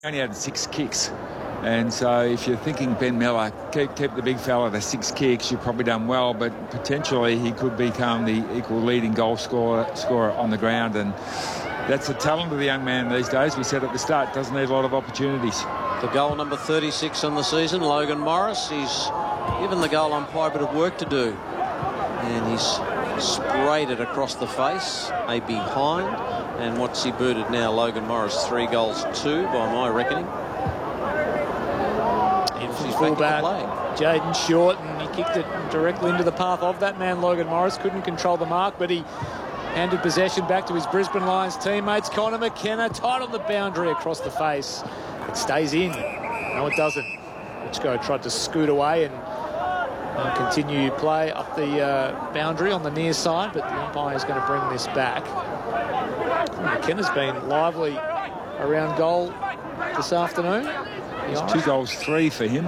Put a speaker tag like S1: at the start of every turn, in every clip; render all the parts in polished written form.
S1: only had 6 kicks. And so if you're thinking Ben Miller, keep the big fella to 6 kicks, you've probably done well, but potentially he could become the equal leading goal scorer on the ground. And that's the talent of the young man these days. We said at the start, doesn't need a lot of opportunities.
S2: The goal number 36 on the season, Logan Morris. He's given the goal umpire a bit of work to do. And he's sprayed it across the face, a behind. And what's he booted now? Logan Morris, 3 goals, 2 by my reckoning.
S3: Fullback Jaden Short, and he kicked it directly into the path of that man Logan Morris. Couldn't control the mark, but he handed possession back to his Brisbane Lions teammates. Connor McKenna tight on the boundary across the face. It stays in. No, it doesn't. Richko tried to scoot away and continue play up the boundary on the near side, but the umpire is going to bring this back. McKenna's been lively around goal this afternoon.
S1: It's 2 goals, 3 for him.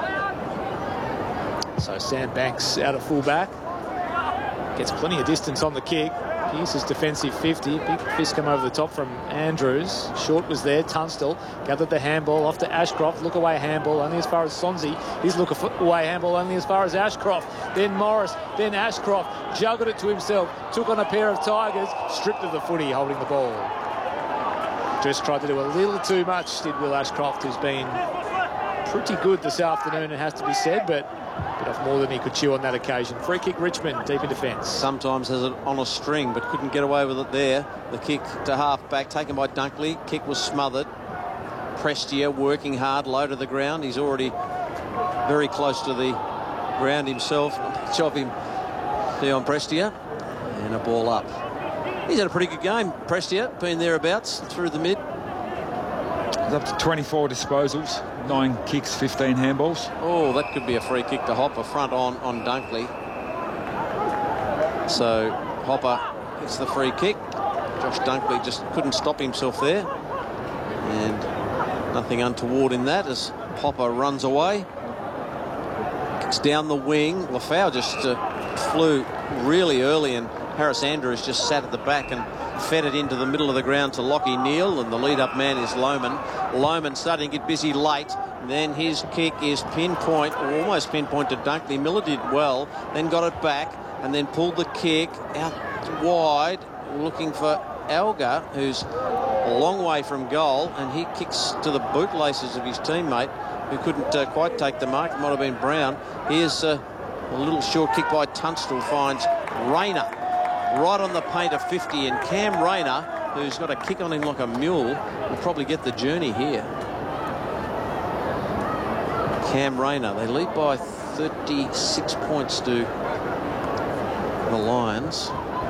S3: So Sam Banks out at fullback. Gets plenty of distance on the kick. Pearce's defensive 50. Big fist come over the top from Andrews. Short was there. Tunstall gathered the handball off to Ashcroft. Look away handball only as far as Sonsie. His look away handball only as far as Ashcroft. Then Morris. Then Ashcroft. Juggled it to himself. Took on a pair of Tigers. Stripped of the footy holding the ball. Just tried to do a little too much, did Will Ashcroft, who's been pretty good this afternoon, it has to be said, but a bit off more than he could chew on that occasion. Free kick, Richmond, deep in defence.
S2: Sometimes has it on a string, but couldn't get away with it there. The kick to half-back, taken by Dunkley. Kick was smothered. Prestia working hard, low to the ground. He's already very close to the ground himself. Chop him, Dion Prestia. And a ball up. He's had a pretty good game, Prestia, been thereabouts through the mid.
S1: He's up to 24 disposals, 9 kicks, 15 handballs.
S2: Oh, that could be a free kick to Hopper, front on Dunkley. So Hopper gets the free kick. Josh Dunkley just couldn't stop himself there. And nothing untoward in that as Hopper runs away. Kicks down the wing. Lafau just flew really early, and Harris Andrews just sat at the back and fed it into the middle of the ground to Lockie Neal, and the lead-up man is Lohman. Lohman starting to get busy late. Then his kick is pinpoint, or almost pinpoint to Dunkley. Miller did well, then got it back, and then pulled the kick out wide, looking for Alga, who's a long way from goal, and he kicks to the bootlaces of his teammate, who couldn't quite take the mark. It might have been Brown. Here's a little short kick by Tunstall, finds Rayner right on the paint of 50, and Cam Rayner, who's got a kick on him like a mule, will probably get the journey here. Cam Rayner, they lead by 36 points to the Lions.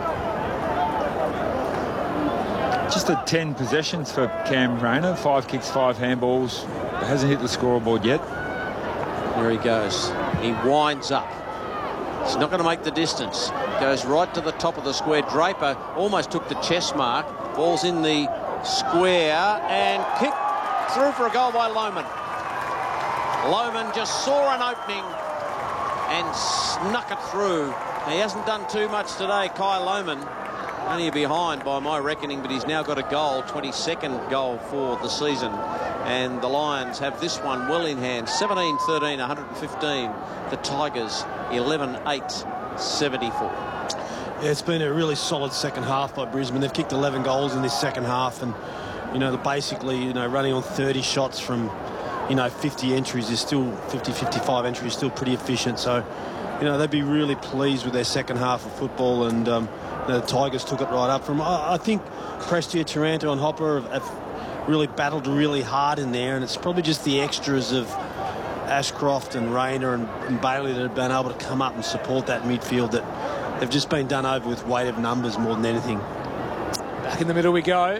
S1: Just at 10 possessions for Cam Rayner, 5 kicks, 5 handballs. Hasn't hit the scoreboard yet.
S2: There he goes. He winds up. He's not going to make the distance. Goes right to the top of the square. Draper almost took the chest mark. Ball's in the square and kick through for a goal by Lohman. Lohman just saw an opening and snuck it through. He hasn't done too much today, Kai Lohman. Only behind by my reckoning, but he's now got a goal, 22nd goal for the season. And the Lions have this one well in hand. 17-13, 115. The Tigers, 11-8, 74.
S4: Yeah, it's been a really solid second half by Brisbane. They've kicked 11 goals in this second half, and they're basically running on 30 shots from 50 entries is still 50-55 entries, still pretty efficient. So they'd be really pleased with their second half of football, and the Tigers took it right up from. I think Prestia, Taranto and Hopper have really battled really hard in there, and it's probably just the extras of Ashcroft and Rayner and Bailey that have been able to come up and support that midfield, that they've just been done over with weight of numbers more than anything.
S3: Back in the middle we go.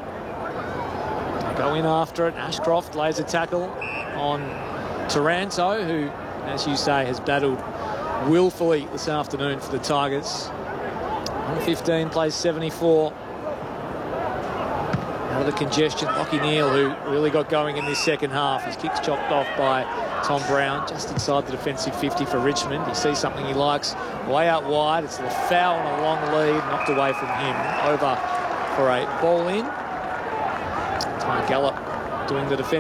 S3: Go in after it. Ashcroft lays a tackle on Taranto, who, as you say, has battled willfully this afternoon for the Tigers. 115 plays 74. Out of the congestion, Lockie Neal, who really got going in this second half. His kick's chopped off by Tom Brown, just inside the defensive 50 for Richmond. He sees something he likes. Way out wide. It's Lafau on a long lead, knocked away from him. Over for a ball in. Ty Gallop doing the defence.